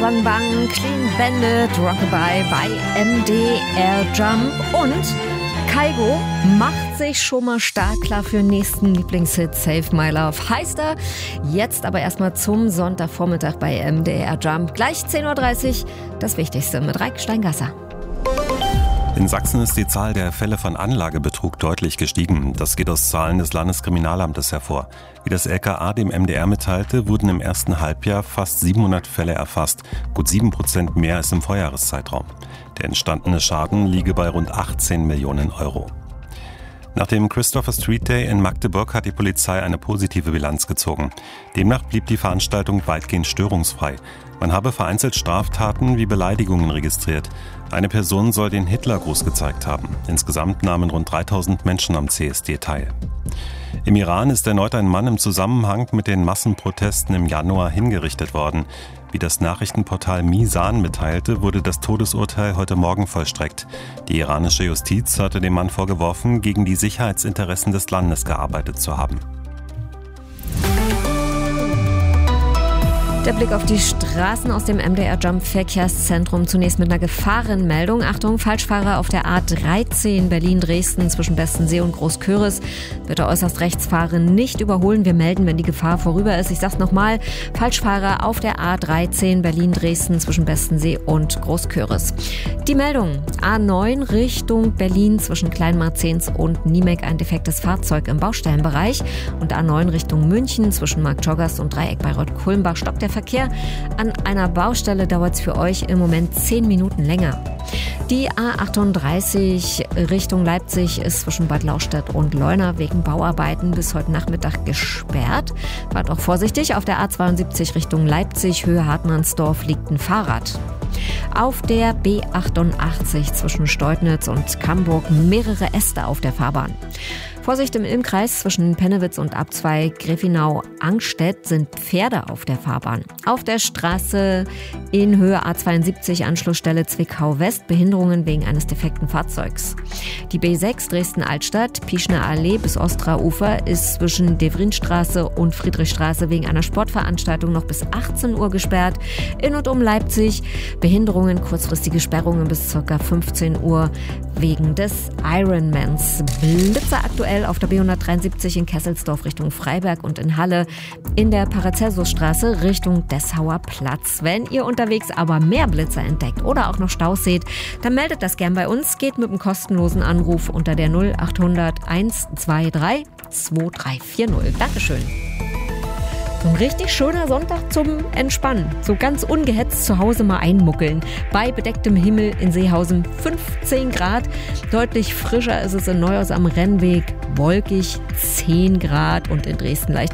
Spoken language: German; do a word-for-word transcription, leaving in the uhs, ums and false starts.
Bang Bang, Clean Bandit, Rockabye bei M D R Jump und Kygo macht sich schon mal stark klar für den nächsten Lieblingshit Save My Love. Heißt er jetzt aber erstmal zum Sonntagvormittag bei M D R Jump. Gleich zehn Uhr dreißig, das Wichtigste mit Reik Steingasser. In Sachsen ist die Zahl der Fälle von Anlagebetrug deutlich gestiegen. Das geht aus Zahlen des Landeskriminalamtes hervor. Wie das L K A dem M D R mitteilte, wurden im ersten Halbjahr fast siebenhundert Fälle erfasst, gut sieben Prozent mehr als im Vorjahreszeitraum. Der entstandene Schaden liege bei rund achtzehn Millionen Euro. Nach dem Christopher Street Day in Magdeburg hat die Polizei eine positive Bilanz gezogen. Demnach blieb die Veranstaltung weitgehend störungsfrei. Man habe vereinzelt Straftaten wie Beleidigungen registriert. Eine Person soll den Hitlergruß gezeigt haben. Insgesamt nahmen rund dreitausend Menschen am C S D teil. Im Iran ist erneut ein Mann im Zusammenhang mit den Massenprotesten im Januar hingerichtet worden. Wie das Nachrichtenportal Misan mitteilte, wurde das Todesurteil heute Morgen vollstreckt. Die iranische Justiz hatte dem Mann vorgeworfen, gegen die Sicherheitsinteressen des Landes gearbeitet zu haben. Der Blick auf die Straßen aus dem M D R Jump Verkehrszentrum. Zunächst mit einer Gefahrenmeldung. Achtung, Falschfahrer auf der A dreizehn Berlin-Dresden zwischen Bestensee und Großköris. Bitte äußerst rechts fahren, nicht überholen. Wir melden, wenn die Gefahr vorüber ist. Ich sag's nochmal, Falschfahrer auf der A dreizehn Berlin-Dresden zwischen Bestensee und Großköris. Die Meldung, A neun Richtung Berlin zwischen Kleinmarzens und Niemek, ein defektes Fahrzeug im Baustellenbereich. Und A neun Richtung München zwischen Marktjoggast und Dreieck bei Reuth-Kulmbach stoppt der Verkehr. An einer Baustelle dauert es für euch im Moment zehn Minuten länger. Die A achtunddreißig Richtung Leipzig ist zwischen Bad Lauchstädt und Leuna wegen Bauarbeiten bis heute Nachmittag gesperrt. Wart auch vorsichtig, auf der A zweiundsiebzig Richtung Leipzig, Höhe Hartmannsdorf, liegt ein Fahrrad. Auf der B achtundachtzig zwischen Steutnitz und Camburg mehrere Äste auf der Fahrbahn. Vorsicht im Ilmkreis zwischen Pennewitz und Abzweig Grefenau-Angstedt sind Pferde auf der Fahrbahn. Auf der Straße in Höhe A zweiundsiebzig Anschlussstelle Zwickau West Behinderungen wegen eines defekten Fahrzeugs. Die B sechs Dresden-Altstadt, Pischner Allee bis Ostra Ufer ist zwischen Devrinstraße und Friedrichstraße wegen einer Sportveranstaltung noch bis achtzehn Uhr gesperrt. In und um Leipzig Behinderungen, kurzfristige Sperrungen bis ca. fünfzehn Uhr wegen des Ironmans. Blitzer aktuell auf der B hundertdreiundsiebzig in Kesselsdorf Richtung Freiberg und in Halle in der Paracelsusstraße Richtung Dessauer Platz. Wenn ihr unterwegs aber mehr Blitzer entdeckt oder auch noch Staus seht, dann meldet das gern bei uns. Geht mit einem kostenlosen Anruf unter der null achthundert hundertzweiundzwanzig zwei drei vier null. Dankeschön. Ein richtig schöner Sonntag zum Entspannen. So ganz ungehetzt zu Hause mal einmuckeln. Bei bedecktem Himmel in Seehausen fünfzehn Grad. Deutlich frischer ist es in Neuhaus am Rennweg. Wolkig zehn Grad und in Dresden leicht